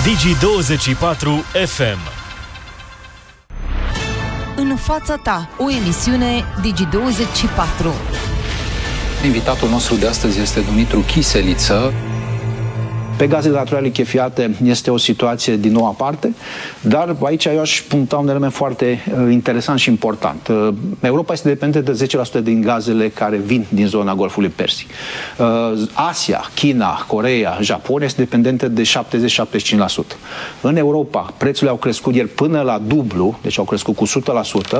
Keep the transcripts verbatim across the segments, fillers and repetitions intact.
Digi douăzeci și patru F M. În fața ta, o emisiune Digi douăzeci și patru. Invitatul nostru de astăzi este Dumitru Chiseliță. Pe gazele naturale lichefiate este o situație din nou aparte, dar aici eu aș puncta un element foarte uh, interesant și important. Uh, Europa este dependentă de zece la sută din gazele care vin din zona Golfului Persic. Uh, Asia, China, Coreea, Japonia este dependentă de șaptezeci la șaptezeci și cinci la sută. În Europa, prețurile au crescut ieri până la dublu, deci au crescut cu o sută la sută.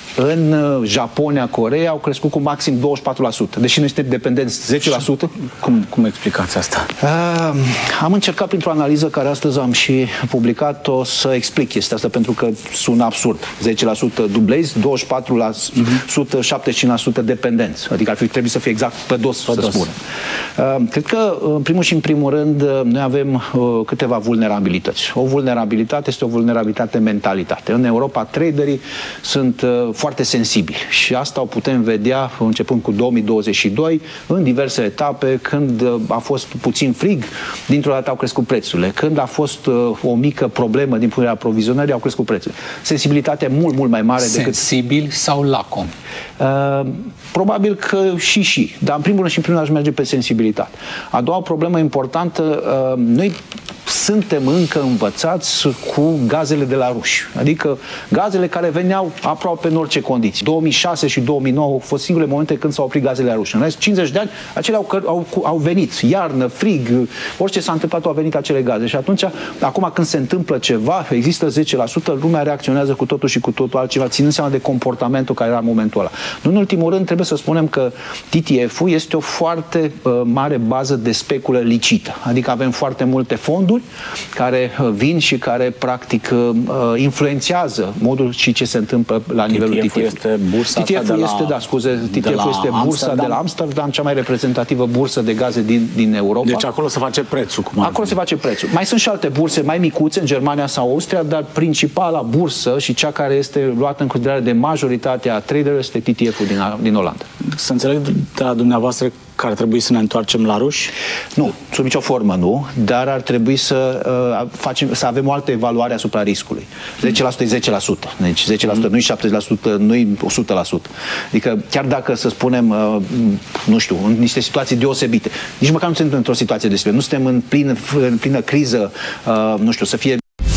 În Japonia, Coreea au crescut cu maxim douăzeci și patru la sută. Deși nu este dependenți zece la sută. Cum, cum explicați asta? Uh, am încercat printr-o analiză care astăzi am și publicat-o să explic chestia asta, pentru că sună absurd. zece la sută dublezi, douăzeci și patru la sută, șaptezeci și cinci la sută dependenți. Adică ar fi trebuit să fie exact pe dos, pe să dos. spunem. Uh, cred că, în primul și în primul rând, noi avem uh, câteva vulnerabilități. O vulnerabilitate este o vulnerabilitate mentalitate. În Europa, traderii sunt uh, foarte sensibili și asta o putem vedea începând cu două mii douăzeci și doi, în diverse etape, când a fost puțin frig, dintr-o dată au crescut prețurile. Când a fost uh, o mică problemă din punerea aprovizionării, au crescut prețurile. Sensibilitatea mult, mult mai mare decât... Sensibil sau lacom? Uh, probabil că și și. Dar în primul rând și în primul rând aș merge pe sensibilitate. A doua problemă importantă, uh, noi suntem încă învățați cu gazele de la ruși. Adică gazele care veneau aproape în orice condiții. două mii șase și două mii nouă au fost singurele momente când s-au oprit gazele la ruși. În rest, cincizeci de ani, acelea au, au, au venit. Iarnă, frig, orice s-a întâmplat, au venit acele gaze. Și atunci, acum când se întâmplă ceva, există zece la sută, lumea reacționează cu totul și cu totul altceva, ținând seama de comportamentul care era în momentul ăla. Nu în ultimul rând, trebuie să spunem că T T F-ul este o foarte uh, mare bază de speculă licită. Adică avem foarte multe fonduri care vin și care practic influențează modul și ce se întâmplă la nivelul T T F-ului. Este bursa T T F-ul de la, este, da, scuze, T T F-ul este bursa Amsterdam. de la Amsterdam, cea mai reprezentativă bursă de gaze din, din Europa. Deci acolo se face prețul. Cum acolo se face prețul. Mai sunt și alte burse mai micuțe în Germania sau Austria, dar principala bursă și cea care este luată în considerare de majoritatea traderilor este T T F-ul din, din Olanda. Să înțeleg de la dumneavoastră că ar trebui să ne întoarcem la ruși? Nu, sub nicio formă nu, dar ar trebui să, uh, facem, să avem o altă evaluare asupra riscului. zece la sută e zece la sută, deci zece la sută mm. nu-i șaptezeci la sută, nu-i o sută la sută. Adică chiar dacă, să spunem, uh, nu știu, în niște situații deosebite, nici măcar nu suntem într-o situație deosebită, nu suntem în plină, în plină criză, uh, nu știu, să fie...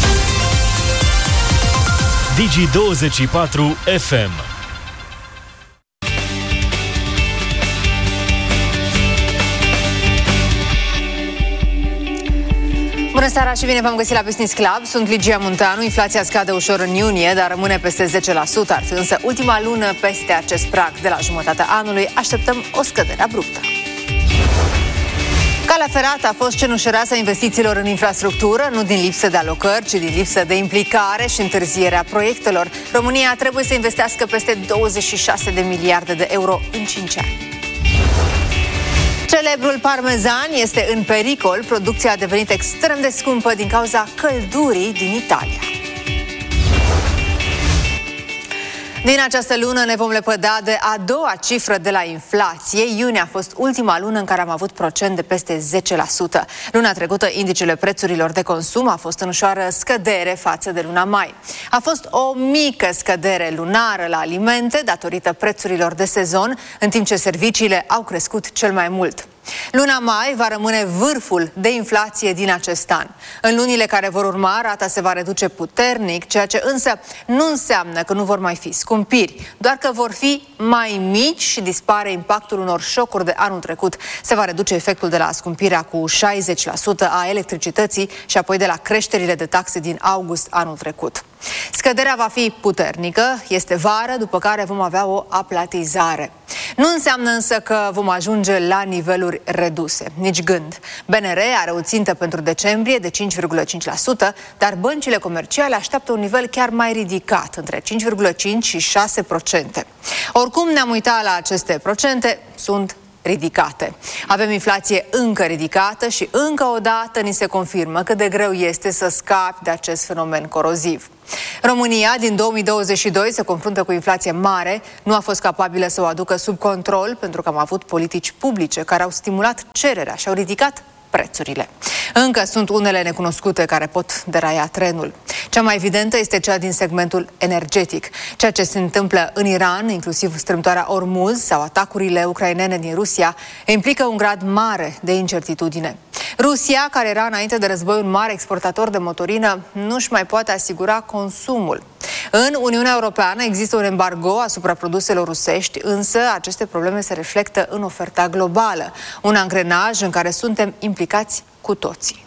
Digi douăzeci și patru F M. Bună seara și bine v-am găsit la Business Club. Sunt Ligia Munteanu. Inflația scade ușor în iunie, dar rămâne peste zece la sută. Ar fi însă ultima lună peste acest prag. De la jumătatea anului așteptăm o scădere abruptă. Calea ferată a fost cenușăreasa investițiilor în infrastructură, nu din lipsă de alocări, ci din lipsă de implicare și întârzierea proiectelor. România trebuie să investească peste douăzeci și șase de miliarde de euro în cinci ani. Celebrul parmezan este în pericol. Producția a devenit extrem de scumpă din cauza căldurii din Italia. Din această lună ne vom lepăda de a doua cifră de la inflație. Iunie a fost ultima lună în care am avut procent de peste zece la sută. Luna trecută, indicele prețurilor de consum a fost în ușoară scădere față de luna mai. A fost o mică scădere lunară la alimente datorită prețurilor de sezon, în timp ce serviciile au crescut cel mai mult. Luna mai va rămâne vârful de inflație din acest an. În lunile care vor urma, rata se va reduce puternic, ceea ce însă nu înseamnă că nu vor mai fi scumpiri, doar că vor fi mai mici și dispare impactul unor șocuri de anul trecut. Se va reduce efectul de la scumpirea cu șaizeci la sută a electricității și apoi de la creșterile de taxe din august anul trecut. Scăderea va fi puternică, este vară, după care vom avea o aplatizare. Nu înseamnă însă că vom ajunge la niveluri reduse, nici gând. B N R are o țintă pentru decembrie de cinci virgulă cinci la sută, dar băncile comerciale așteaptă un nivel chiar mai ridicat, între cinci virgulă cinci și șase la sută. Oricum ne-am uitat la aceste procente, sunt ridicate. Avem inflație încă ridicată și încă o dată ni se confirmă cât de greu este să scapi de acest fenomen coroziv. România din două mii douăzeci și doi se confruntă cu inflație mare, nu a fost capabilă să o aducă sub control pentru că am avut politici publice care au stimulat cererea și au ridicat prețurile. Încă sunt unele necunoscute care pot deraia trenul. Cea mai evidentă este cea din segmentul energetic. Ceea ce se întâmplă în Iran, inclusiv strâmtoarea Ormuz sau atacurile ucrainene din Rusia, implică un grad mare de incertitudine. Rusia, care era înainte de război un mare exportator de motorină, nu-și mai poate asigura consumul. În Uniunea Europeană există un embargo asupra produselor rusești, însă aceste probleme se reflectă în oferta globală, un angrenaj în care suntem implicați cu toții.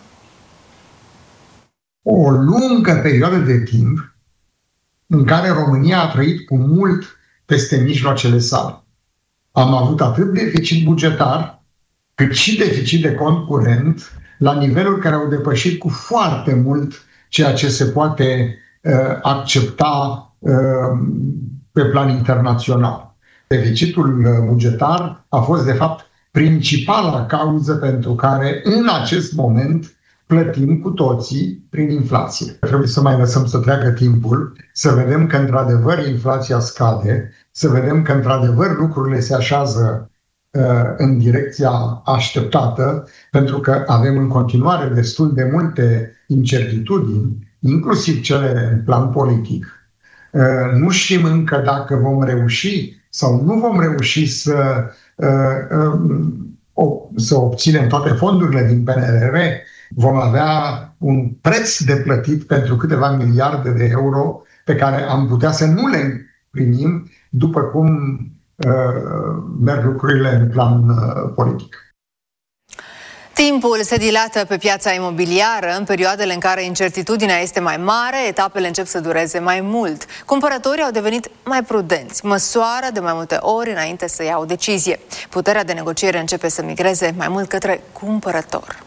O lungă perioadă de timp în care România a trăit cu mult peste mijloacele sale. Am avut atât deficit bugetar, cât și deficit de cont curent, la niveluri care au depășit cu foarte mult ceea ce se poate uh, accepta uh, pe plan internațional. Deficitul bugetar a fost, de fapt, principala cauză pentru care, în acest moment, plătim cu toții prin inflație. Trebuie să mai lăsăm să treacă timpul, să vedem că, într-adevăr, inflația scade, să vedem că, într-adevăr, lucrurile se așează uh, în direcția așteptată, pentru că avem în continuare destul de multe incertitudini, inclusiv cele în plan politic. Uh, nu știm încă dacă vom reuși sau nu vom reuși să, uh, uh, să obținem toate fondurile din P N R R. Vom avea un preț de plătit pentru câteva miliarde de euro pe care am putea să nu le primim după cum uh, merg lucrurile în plan uh, politic. Timpul se dilată pe piața imobiliară. În perioadele în care incertitudinea este mai mare, etapele încep să dureze mai mult. Cumpărătorii au devenit mai prudenți, măsoară de mai multe ori înainte să ia o decizie. Puterea de negociere începe să migreze mai mult către cumpărător.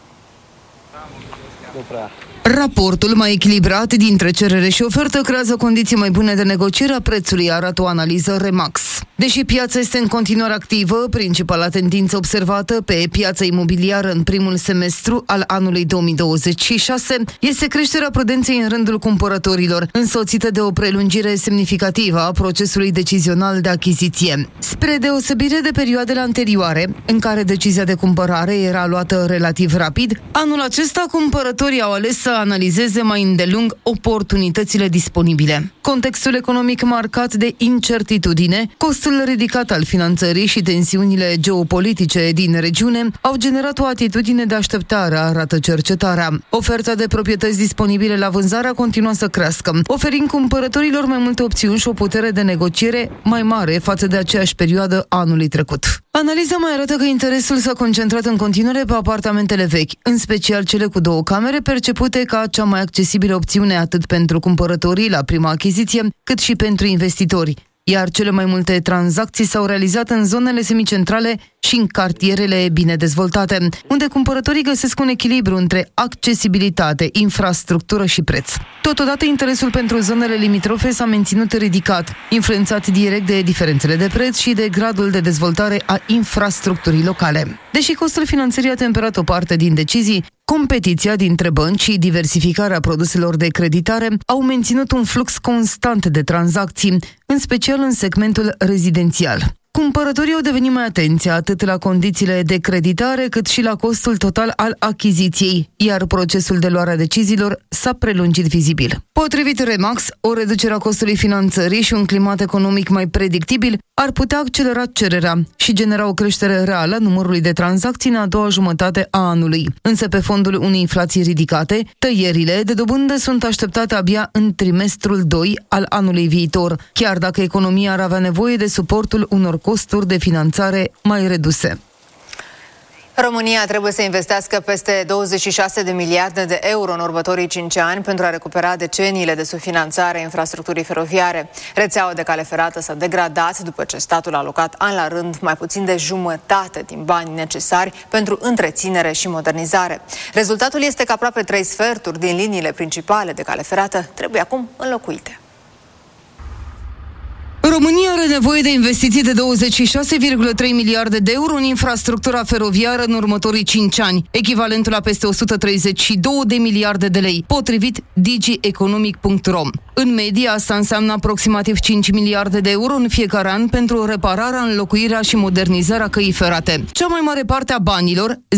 Raportul mai echilibrat dintre cerere și ofertă creează condiții mai bune de negociere a prețului, arată o analiză Remax. Deși piața este în continuare activă, principala tendință observată pe piața imobiliară în primul semestru al anului două mii douăzeci și șase este creșterea prudenței în rândul cumpărătorilor, însoțită de o prelungire semnificativă a procesului decizional de achiziție. Spre deosebire de perioadele anterioare, în care decizia de cumpărare era luată relativ rapid, anul acesta cumpărătorii au ales să analizeze mai îndelung oportunitățile disponibile. Contextul economic marcat de incertitudine, costul ridicat al finanțării și tensiunile geopolitice din regiune au generat o atitudine de așteptare, arată cercetarea. Oferta de proprietăți disponibile la vânzare a continuat să crească, oferind cumpărătorilor mai multe opțiuni și o putere de negociere mai mare față de aceeași perioadă anului trecut. Analiza mai arată că interesul s-a concentrat în continuare pe apartamentele vechi, în special cele cu două camere, percepute ca cea mai accesibilă opțiune atât pentru cumpărătorii la prima achiziție, cât și pentru investitori. Iar cele mai multe tranzacții s-au realizat în zonele semicentrale și în cartierele bine dezvoltate, unde cumpărătorii găsesc un echilibru între accesibilitate, infrastructură și preț. Totodată, interesul pentru zonele limitrofe s-a menținut ridicat, influențat direct de diferențele de preț și de gradul de dezvoltare a infrastructurii locale. Deși costul finanțării a temperat o parte din decizii, competiția dintre bănci și diversificarea produselor de creditare au menținut un flux constant de tranzacții, în special în segmentul rezidențial. Cumpărătorii au devenit mai atenți atât la condițiile de creditare cât și la costul total al achiziției, iar procesul de luare a deciziilor s-a prelungit vizibil. Potrivit Remax, o reducere a costului finanțării și un climat economic mai predictibil ar putea accelera cererea și genera o creștere reală a numărului de tranzacții în a doua jumătate a anului. Însă, pe fondul unei inflații ridicate, tăierile de dobândă sunt așteptate abia în trimestrul doi al anului viitor, chiar dacă economia ar avea nevoie de suportul unor costuri de finanțare mai reduse. România trebuie să investească peste douăzeci și șase de miliarde de euro în următorii cinci ani pentru a recupera deceniile de subfinanțare a infrastructurii feroviare. Rețeaua de cale ferată s-a degradat după ce statul a alocat an la rând mai puțin de jumătate din banii necesari pentru întreținere și modernizare. Rezultatul este că aproape trei sferturi din liniile principale de cale ferată trebuie acum înlocuite. România are nevoie de investiții de douăzeci și șase virgulă trei miliarde de euro în infrastructura feroviară în următorii cinci ani, echivalentul la peste o sută treizeci și două de miliarde de lei, potrivit digi economic punct ro. În medie, asta înseamnă aproximativ cinci miliarde de euro în fiecare an pentru repararea, înlocuirea și modernizarea căii ferate. Cea mai mare parte a banilor,